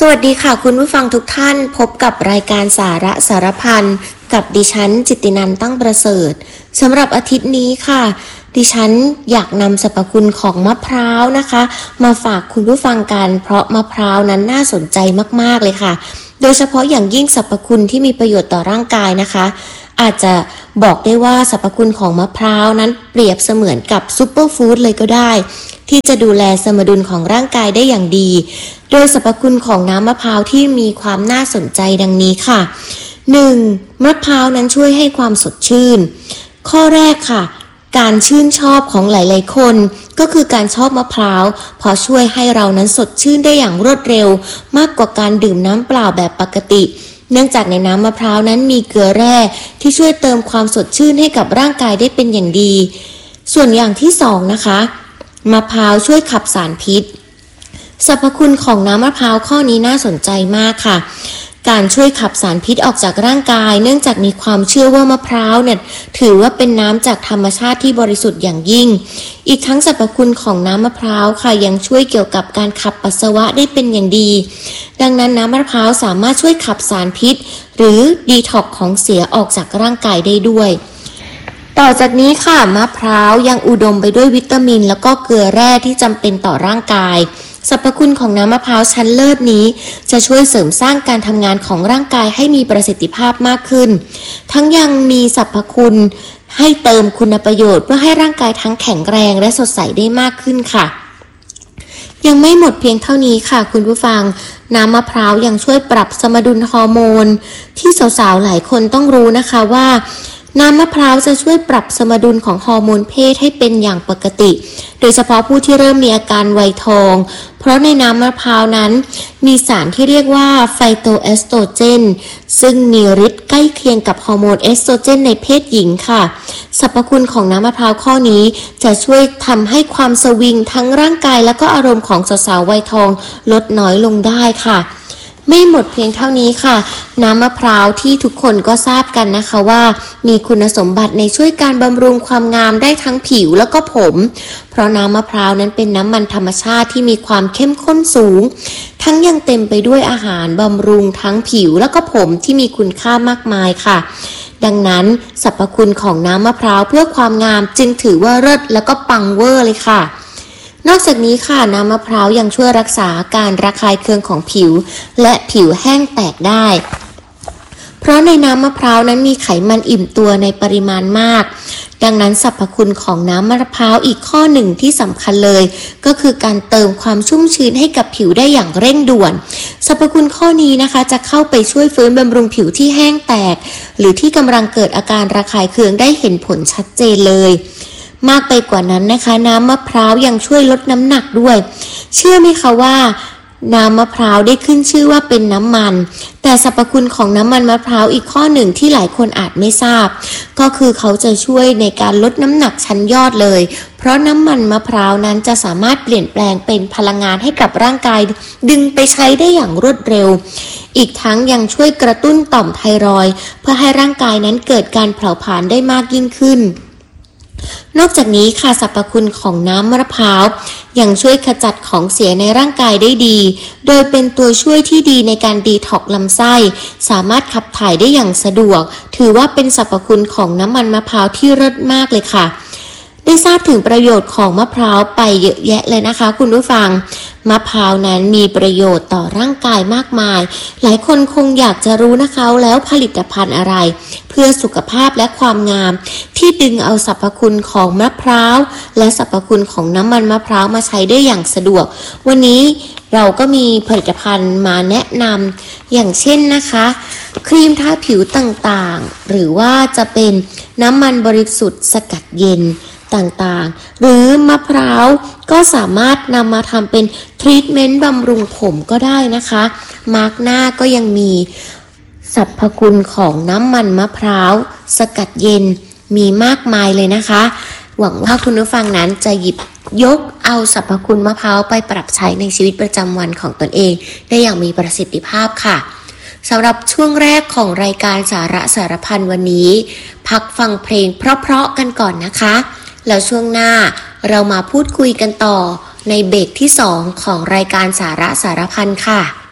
วัสดีค่ะคุณผู้ฟังทุกท่านพบกับรายการสาระสารพันกับดิฉันจิตตินันท์ตั้งประเสริฐสำหรับอาทิตย์นี้ค่ะดิฉันอยากนำสรรพคุณของมะพร้าวนะคะมาฝากคุณผู้ฟังกันเพราะมะพร้าวนั้นน่าสนใจมากๆเลยค่ะโดยเฉพาะอย่างยิ่งสรรพคุณที่มีประโยชน์ต่อร่างกายนะคะอาจจะบอกได้ว่าสรรพคุณของมะพร้าวนั้นเปรียบเสมือนกับซุปเปอร์ฟู้ดเลยก็ได้ที่จะดูแลสมดุลของร่างกายได้อย่างดีโดยสรรพคุณของน้ำมะพร้าวที่มีความน่าสนใจดังนี้ค่ะ 1. มะพร้าวนั้นช่วยให้ความสดชื่นข้อแรกค่ะการชื่นชอบของหลายๆคนก็คือการชอบมะพร้าวเพราะช่วยให้เรานั้นสดชื่นได้อย่างรวดเร็วมากกว่าการดื่มน้ำเปล่าแบบปกติเนื่องจากในน้ำมะพร้าวนั้นมีเกลือแร่ที่ช่วยเติมความสดชื่นให้กับร่างกายได้เป็นอย่างดีส่วนอย่างที่2นะคะมะพร้าวช่วยขับสารพิษสรรพคุณของน้ำมะพร้าวข้อนี้น่าสนใจมากค่ะการช่วยขับสารพิษออกจากร่างกายเนื่องจากมีความเชื่อว่ามะพร้าวเนี่ยถือว่าเป็นน้ำจากธรรมชาติที่บริสุทธิ์อย่างยิ่งอีกทั้งสรรพคุณของน้ำมะพร้าวค่ะยังช่วยเกี่ยวกับการขับปัสสาวะได้เป็นอย่างดีดังนั้นน้ำมะพร้าวสามารถช่วยขับสารพิษหรือดีท็อกซ์ของเสียออกจากร่างกายได้ด้วยต่อจากนี้ค่ะมะพร้าวยังอุดมไปด้วยวิตามินแล้วก็เกลือแร่ที่จำเป็นต่อร่างกายสรรพคุณของน้ำมะพร้าวชั้นเลิศนี้จะช่วยเสริมสร้างการทำงานของร่างกายให้มีประสิทธิภาพมากขึ้นทั้งยังมีสรรพคุณให้เติมคุณประโยชน์เพื่อให้ร่างกายทั้งแข็งแรงและสดใสได้มากขึ้นค่ะยังไม่หมดเพียงเท่านี้ค่ะคุณผู้ฟังน้ำมะพร้าวยังช่วยปรับสมดุลฮอร์โมนที่สาวๆหลายคนต้องรู้นะคะว่าน้ำมะพร้าวจะช่วยปรับสมดุลของฮอร์โมนเพศให้เป็นอย่างปกติโดยเฉพาะผู้ที่เริ่มมีอาการวัยทองเพราะในน้ำมะพร้าวนั้นมีสารที่เรียกว่าไฟโตเอสโตรเจนซึ่งมีฤทธิ์ใกล้เคียงกับฮอร์โมนเอสโตรเจนในเพศหญิงค่ะสรรพคุณของน้ำมะพร้าวข้อนี้จะช่วยทำให้ความสวิงทั้งร่างกายและก็อารมณ์ของสาวๆวัยทองลดน้อยลงได้ค่ะไม่หมดเพียงเท่านี้ค่ะน้ำมะพร้าวที่ทุกคนก็ทราบกันนะคะว่ามีคุณสมบัติในช่วยการบำรุงความงามได้ทั้งผิวแล้วก็ผมเพราะน้ำมะพร้าวนั้นเป็นน้ำมันธรรมชาติที่มีความเข้มข้นสูงทั้งยังเต็มไปด้วยอาหารบำรุงทั้งผิวแล้วก็ผมที่มีคุณค่ามากมายค่ะดังนั้นสรรพคุณของน้ำมะพร้าวเพื่อความงามจึงถือว่าเลิศแล้วก็ปังเวอร์เลยค่ะนอกจากนี้ค่ะน้ำมะพร้าวยังช่วยรักษาการระคายเคืองของผิวและผิวแห้งแตกได้เพราะในน้ำมะพร้าวนั้นมีไขมันอิ่มตัวในปริมาณมากดังนั้นสรรพคุณของน้ำมะพร้าวอีกข้อหนึ่งที่สำคัญเลยก็คือการเติมความชุ่มชื้นให้กับผิวได้อย่างเร่งด่วนสรรพคุณข้อนี้นะคะจะเข้าไปช่วยฟื้นบำรุงผิวที่แห้งแตกหรือที่กำลังเกิดอาการระคายเคืองได้เห็นผลชัดเจนเลยมากไปกว่านั้นนะคะน้ำมะพร้าวยังช่วยลดน้ำหนักด้วยเชื่อไหมคะว่าน้ำมะพร้าวได้ขึ้นชื่อว่าเป็นน้ำมันแต่สรรพคุณของน้ำมันมะพร้าวอีกข้อหนึ่งที่หลายคนอาจไม่ทราบก็คือเขาจะช่วยในการลดน้ำหนักชั้นยอดเลยเพราะน้ำมันมะพร้าวนั้นจะสามารถเปลี่ยนแปลงเป็นพลังงานให้กับร่างกายดึงไปใช้ได้อย่างรวดเร็วอีกทั้งยังช่วยกระตุ้นต่อมไทรอยด์เพื่อให้ร่างกายนั้นเกิดการเผาผลาญได้มากยิ่งขึ้นนอกจากนี้ค่ะสรรพคุณของน้ำมะพร้าวยังช่วยขจัดของเสียในร่างกายได้ดีโดยเป็นตัวช่วยที่ดีในการดีท็อกซ์ลำไส้สามารถขับถ่ายได้อย่างสะดวกถือว่าเป็นสรรพคุณของน้ำมันมะพร้าวที่เลิศมากเลยค่ะได้ทราบถึงประโยชน์ของมะพร้าวไปเยอะแยะเลยนะคะคุณผู้ฟังมะพร้าวนั้นมีประโยชน์ต่อร่างกายมากมายหลายคนคงอยากจะรู้นะคะแล้วผลิตภัณฑ์อะไรเพื่อสุขภาพและความงามที่ดึงเอาสรรพคุณของมะพร้าวและสรรพคุณของน้ำมันมะพร้าวมาใช้ได้อย่างสะดวกวันนี้เราก็มีผลิตภัณฑ์มาแนะนำอย่างเช่นนะคะครีมทาผิวต่างๆหรือว่าจะเป็นน้ำมันบริสุทธิ์สกัดเย็นต่างๆหรือมะพร้าวก็สามารถนำมาทำเป็นทรีทเมนต์บำรุงผมก็ได้นะคะมาร์กหน้าก็ยังมีสรรพคุณของน้ำมันมะพร้าวสกัดเย็นมีมากมายเลยนะคะหวังว่าคุณผู้ฟังนั้นจะหยิบยกเอาสรรพคุณมะพร้าวไปปรับใช้ในชีวิตประจำวันของตนเองได้อย่างมีประสิทธิภาพค่ะสำหรับช่วงแรกของรายการสาระสารพันวันนี้พักฟังเพลงเพราะๆกันก่อนนะคะแล้วช่วงหน้าเรามาพูดคุยกันต่อในเบรกที่2ของรายการสาระสารพันค่ะ